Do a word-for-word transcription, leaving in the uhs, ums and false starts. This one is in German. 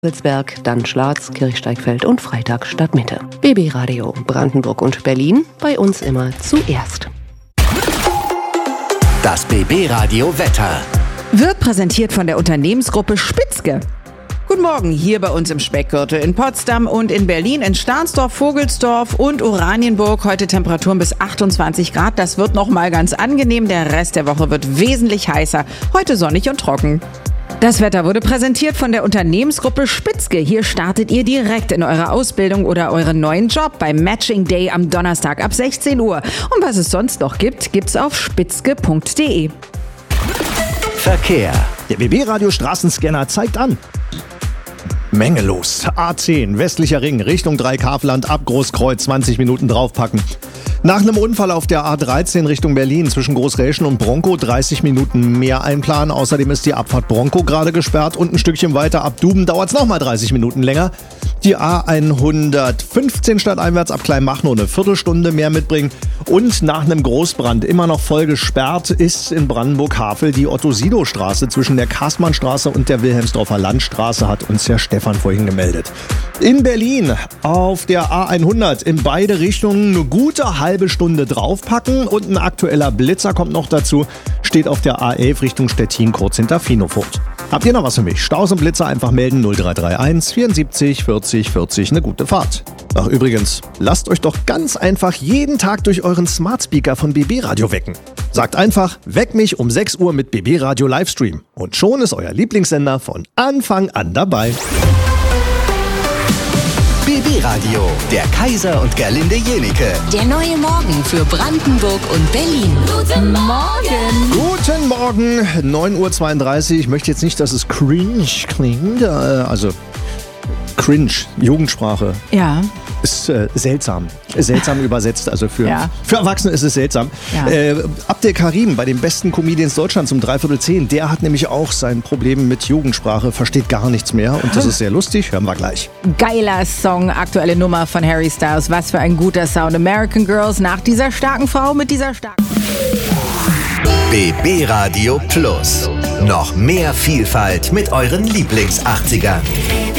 Babelsberg, dann Schlatz, Kirchsteigfeld und Freitag Stadtmitte. B B Radio Brandenburg und Berlin, bei uns immer zuerst. Das B B Radio Wetter wird präsentiert von der Unternehmensgruppe Spitzke. Guten Morgen, hier bei uns im Speckgürtel in Potsdam und in Berlin, in Stahnsdorf, Vogelsdorf und Oranienburg. Heute Temperaturen bis achtundzwanzig Grad. Das wird noch mal ganz angenehm. Der Rest der Woche wird wesentlich heißer. Heute sonnig und trocken. Das Wetter wurde präsentiert von der Unternehmensgruppe Spitzke. Hier startet ihr direkt in eure Ausbildung oder euren neuen Job beim Matching Day am Donnerstag ab sechzehn Uhr. Und was es sonst noch gibt, gibt's auf spitzke punkt de. Verkehr. Der B B Radio Straßenscanner zeigt an. Menge los. A zehn, westlicher Ring, Richtung Dreikafland, ab Großkreuz, zwanzig Minuten draufpacken. Nach einem Unfall auf der A dreizehn Richtung Berlin zwischen Großräschen und Bronkow dreißig Minuten mehr einplanen. Außerdem ist die Abfahrt Bronkow gerade gesperrt und ein Stückchen weiter ab Duben dauert es nochmal dreißig Minuten länger. Die A hundertfünfzehn stadteinwärts ab Kleinmach nur eine Viertelstunde mehr mitbringen. Und nach einem Großbrand immer noch voll gesperrt ist in Brandenburg-Havel die Otto-Sido-Straße zwischen der Kaßmannstraße und der Wilhelmsdorfer Landstraße, hat uns der Stefan vorhin gemeldet. In Berlin auf der A hundert in beide Richtungen eine gute halbe Stunde draufpacken und ein aktueller Blitzer kommt noch dazu, steht auf der A elf Richtung Stettin kurz hinter Finofurt. Habt ihr noch was für mich? Staus und Blitzer einfach melden null drei drei eins vierundsiebzig vierzig vierzig, eine gute Fahrt. Ach übrigens, lasst euch doch ganz einfach jeden Tag durch euren Smart Speaker von B B Radio wecken. Sagt einfach, weck mich um sechs Uhr mit B B Radio Livestream. Und schon ist euer Lieblingssender von Anfang an dabei. B B Radio, der Kaiser und Gerlinde Jenike. Der neue Morgen für Brandenburg und Berlin. Guten Morgen. Guten Morgen, neun Uhr zweiunddreißig. Ich möchte jetzt nicht, dass es cringe klingt. Also cringe, Jugendsprache. Ja. Ist äh, seltsam. Seltsam übersetzt. Also für, ja. für Erwachsene ist es seltsam. Ja. Äh, Abdel Karim bei den besten Comedians Deutschlands um dreiviertel zehn, der hat nämlich auch sein Problem mit Jugendsprache, versteht gar nichts mehr. Und das ist sehr lustig. Hören wir gleich. Geiler Song, aktuelle Nummer von Harry Styles. Was für ein guter Sound. American Girls nach dieser starken Frau mit dieser starken... B B Radio Plus. Noch mehr Vielfalt mit euren Lieblings-achtzigern.